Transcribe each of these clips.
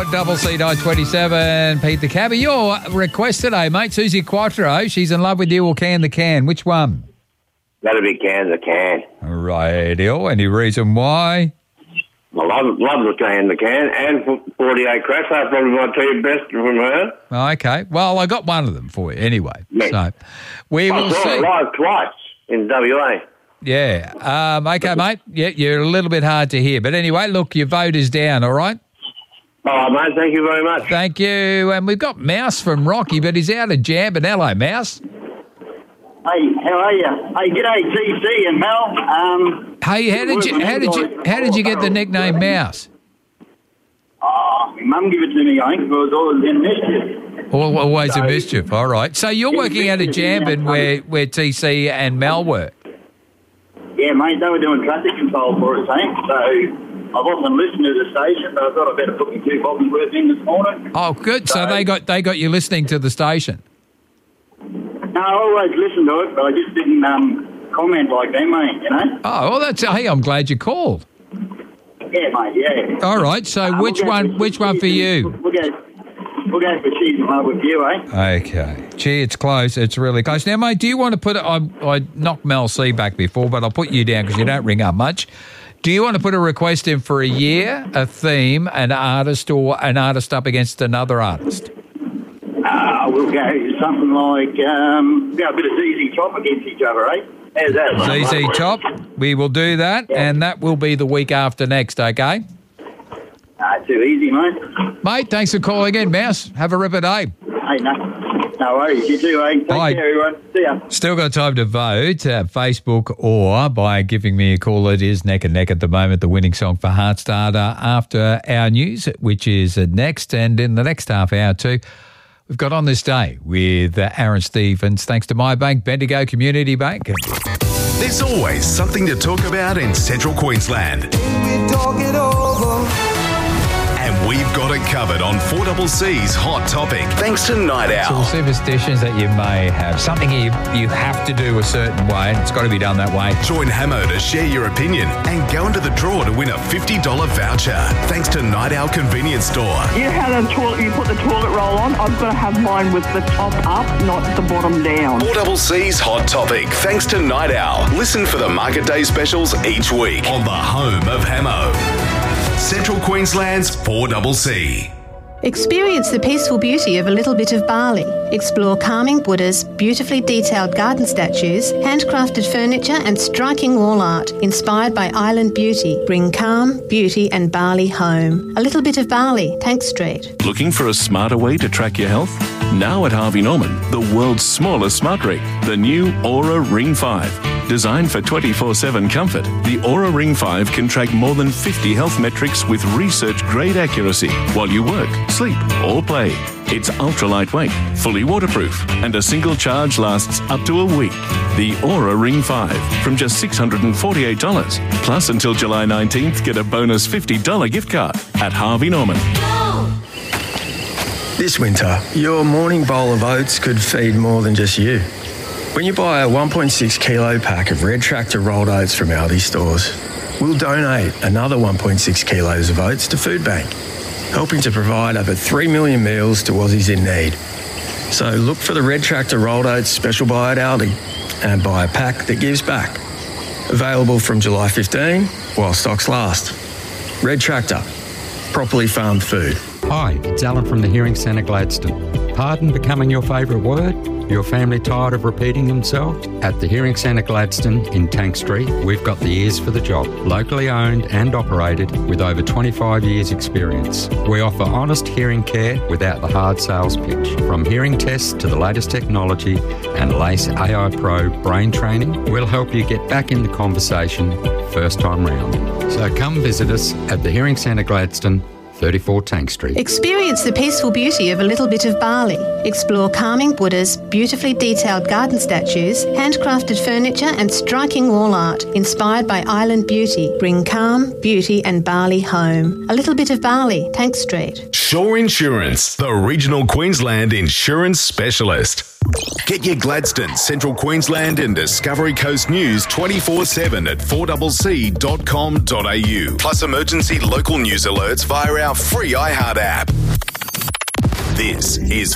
Double C 927, Pete the Cabby. Your request today, mate, Susie Quattro. She's in love with you or Can the Can. Which one? That'll be Can the Can. Radio. Any reason why? I love the Can the Can and 48 Crash. That's probably my two best from her. Okay. Well, I got one of them for you anyway. Yes. So we will I saw see. it live twice in WA. Yeah. Okay, mate. Yeah, you're a little bit hard to hear. But anyway, look, your vote is down, all right? All right, mate. Thank you very much. Thank you. And we've got Mouse from Rocky, but he's out of Jambin. Hello, Mouse. Hey, how are you? Hey, g'day, TC and Mel. Hey, how did you get the nickname Mouse? Oh, my mum gave it to me, I think, because I was in mischief. Always in mischief. All right. So you're working out of Jambin where TC and Mel were? Yeah, mate, they were doing traffic control for us, eh? So I wasn't listening to the station, but I thought I'd better put my 2 bobbins worth in this morning. Oh, good. So they got you listening to the station. No, I always listen to it, but I just didn't comment like them, mate, you know? Oh, well, hey, I'm glad you called. Yeah, mate, yeah. All right. So which one for you? We'll go for She's in Love with You, eh? Okay. Gee, it's close. It's really close. Now, mate, do you want to put it... I knocked Mel C back before, but I'll put you down because you don't ring up much. Do you want to put a request in for a year, a theme, an artist, or an artist up against another artist? We'll go something like, a bit of ZZ Top against each other, eh? How's that? ZZ Top, we will do that, and that will be the week after next, okay? Too easy, mate. Mate, thanks for calling in, Mouse. Have a ripper day. Hey, no worries. You too, eh? Take care, everyone. See ya. Still got time to vote, Facebook or by giving me a call. It is neck and neck at the moment, the winning song for Heartstarter after our news, which is next, and in the next half hour too. We've got On This Day with Aaron Stevens, thanks to MyBank, Bendigo Community Bank. There's always something to talk about in Central Queensland. And we've got it covered on 4CC's Hot Topic, thanks to Night Owl. Some superstitions that you may have, something you have to do a certain way, and it's got to be done that way. Join Hamo to share your opinion and go into the draw to win a $50 voucher, thanks to Night Owl Convenience Store. You know how you put the toilet roll on? I've got to have mine with the top up, not the bottom down. 4CC's Hot Topic, thanks to Night Owl. Listen for the Market Day specials each week on the home of Hamo. Central Queensland's 4CC. Experience the peaceful beauty of a little bit of Bali. Explore calming Buddhas, beautifully detailed garden statues, handcrafted furniture and striking wall art inspired by island beauty. Bring calm, beauty and Bali home. A little bit of Bali, Tank Street. Looking for a smarter way to track your health? Now at Harvey Norman, the world's smallest smart ring, the new Aura Ring 5. Designed for 24/7 comfort, the Aura Ring 5 can track more than 50 health metrics with research-grade accuracy while you work, sleep or play. It's ultra-lightweight, fully waterproof, and a single charge lasts up to a week. The Aura Ring 5 from just $648. Plus, until July 19th, get a bonus $50 gift card at Harvey Norman. This winter, your morning bowl of oats could feed more than just you. When you buy a 1.6 kilo pack of Red Tractor rolled oats from Aldi stores, we'll donate another 1.6 kilos of oats to Food Bank, helping to provide over 3 million meals to Aussies in need. So look for the Red Tractor rolled oats special buy at Aldi and buy a pack that gives back. Available from July 15 while stocks last. Red Tractor, properly farmed food. Hi, it's Alan from the Hearing Centre Gladstone. Pardon becoming your favourite word? Your family tired of repeating themselves? At the Hearing Centre Gladstone in Tank Street, we've got the ears for the job. Locally owned and operated with over 25 years experience. We offer honest hearing care without the hard sales pitch. From hearing tests to the latest technology and LACE AI Pro brain training, we'll help you get back in the conversation first time round. So come visit us at the Hearing Centre Gladstone, 34 Tank Street. Experience the peaceful beauty of a little bit of Bali. Explore calming Buddhas, beautifully detailed garden statues, handcrafted furniture and striking wall art inspired by island beauty. Bring calm, beauty and Bali home. A little bit of Bali, Tank Street. Shore Insurance, the regional Queensland insurance specialist. Get your Gladstone, Central Queensland and Discovery Coast news 24/7 at 4cc.com.au. Plus emergency local news alerts via our free iHeart app. This is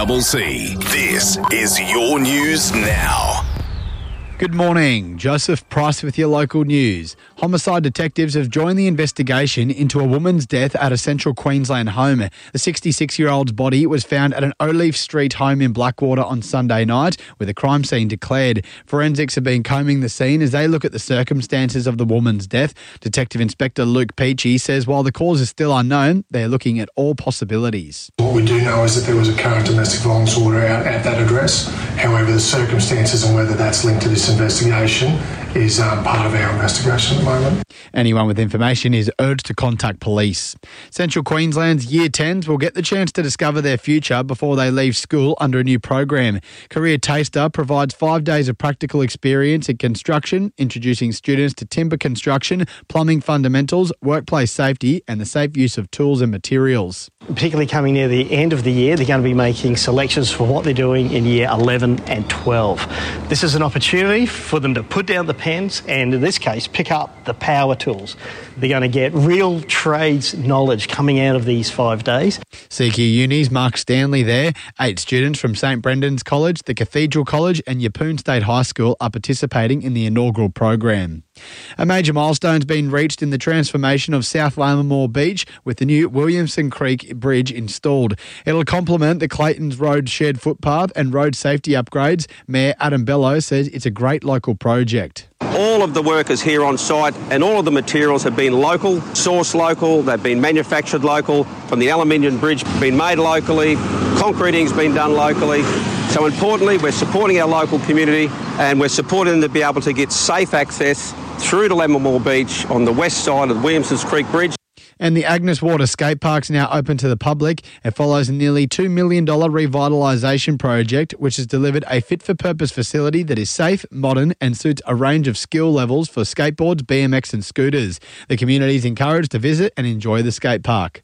4CC. This is your news now. Good morning. Joseph Price with your local news. Homicide detectives have joined the investigation into a woman's death at a Central Queensland home. The 66-year-old's body was found at an O'Leaf Street home in Blackwater on Sunday night, with a crime scene declared. Forensics have been combing the scene as they look at the circumstances of the woman's death. Detective Inspector Luke Peachy says while the cause is still unknown, they're looking at all possibilities. What we do know is that there was a current domestic violence order out at that address. However, the circumstances and whether that's linked to this investigation is part of our investigation at the moment. Anyone with information is urged to contact police. Central Queensland's Year 10s will get the chance to discover their future before they leave school under a new program. Career Taster provides 5 days of practical experience in construction, introducing students to timber construction, plumbing fundamentals, workplace safety and the safe use of tools and materials. Particularly coming near the end of the year, they're going to be making selections for what they're doing in Year 11 and 12. This is an opportunity for them to put down the pens and, in this case, pick up the power tools. They're going to get real trades knowledge coming out of these 5 days. CQ Uni's Mark Stanley there. 8 students from St Brendan's College, the Cathedral College and Yeppoon State High School are participating in the inaugural program. A major milestone's been reached in the transformation of South Lammermoor Beach with the new Williamson Creek Bridge installed. It'll complement the Clayton's Road shared footpath and road safety upgrades. Mayor Adam Bello says it's a great local project. All of the workers here on site and all of the materials have been local, sourced local, they've been manufactured local, from the aluminium bridge been made locally, concreting's been done locally. So importantly, we're supporting our local community and we're supporting them to be able to get safe access through to Lammermoor Beach on the west side of the Williamsons Creek Bridge. And the Agnes Water Skate Park's now open to the public. It follows a nearly $2 million revitalisation project, which has delivered a fit-for-purpose facility that is safe, modern and suits a range of skill levels for skateboards, BMX and scooters. The community is encouraged to visit and enjoy the skate park.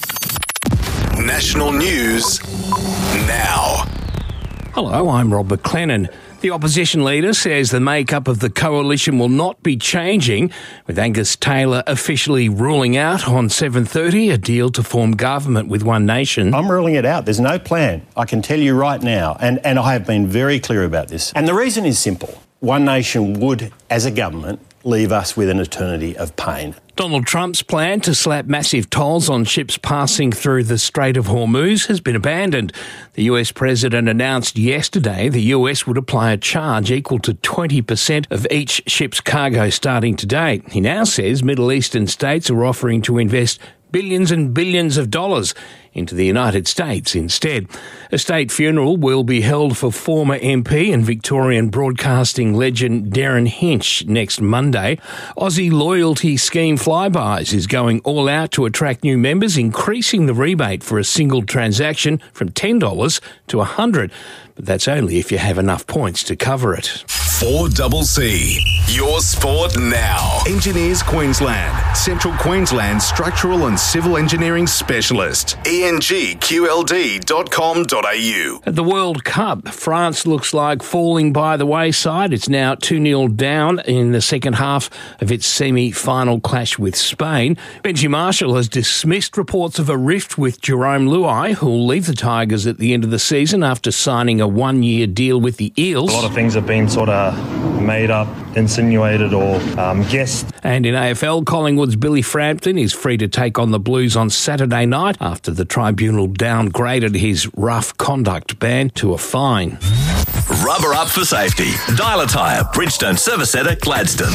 National news now. Hello, I'm Rob McLennan. The opposition leader says the makeup of the coalition will not be changing, with Angus Taylor officially ruling out on 7:30 a deal to form government with One Nation. I'm ruling it out. There's no plan. I can tell you right now, and I have been very clear about this. And the reason is simple. One Nation would, as a government, leave us with an eternity of pain. Donald Trump's plan to slap massive tolls on ships passing through the Strait of Hormuz has been abandoned. The US president announced yesterday the US would apply a charge equal to 20% of each ship's cargo starting today. He now says Middle Eastern states are offering to invest billions and billions of dollars into the United States instead. A state funeral will be held for former MP and Victorian broadcasting legend Darren Hinch next Monday. Aussie loyalty scheme Flybuys is going all out to attract new members, increasing the rebate for a single transaction from $10 to $100. But that's only if you have enough points to cover it. 4CC, your sport now. Engineers Queensland, Central Queensland structural and civil engineering specialist. engqld.com.au. At the World Cup, France looks like falling by the wayside. It's now 2-0 down in the second half of its semi-final clash with Spain. Benji Marshall has dismissed reports of a rift with Jerome Luai, who'll leave the Tigers at the end of the season after signing a one-year deal with the Eels. A lot of things have been sort of made up, insinuated or guessed. And in AFL, Collingwood's Billy Frampton is free to take on the Blues on Saturday night after the tribunal downgraded his rough conduct ban to a fine. Rubber up for safety. Dial a Tyre, Bridgestone Service Centre, Gladstone.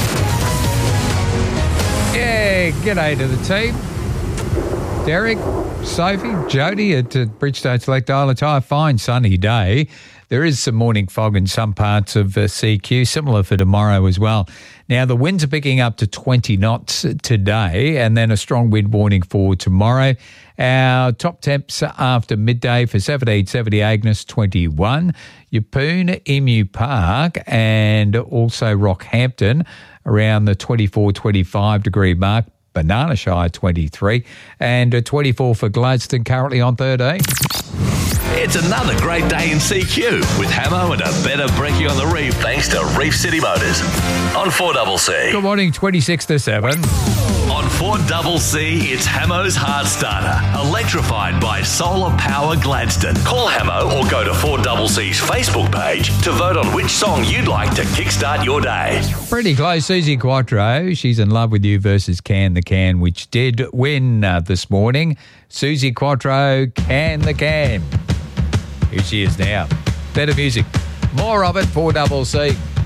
Yeah, g'day to the team. Derek, Sophie, Jody at Bridgestone Select Dial a Tyre. Fine sunny day. There is some morning fog in some parts of CQ, similar for tomorrow as well. Now, the winds are picking up to 20 knots today and then a strong wind warning for tomorrow. Our top temps after midday for 1770 Agnes, 21. Yeppoon, Emu Park and also Rockhampton around the 24-25 degree mark. Banana Shire, 23. And 24 for Gladstone, currently on 13. It's another great day in CQ with Hamo and a better brekkie on the reef thanks to Reef City Motors. On 4CC. Good morning, 26 to 7. On 4CC, it's Hamo's Heart Starter, electrified by solar power Gladstone. Call Hamo or go to 4CC's Facebook page to vote on which song you'd like to kickstart your day. Pretty close. Susie Quattro, She's in Love with You versus Can the Can, which did win this morning. Susie Quattro, Can the Can. Here she is now. Better music. More of it, 4CC.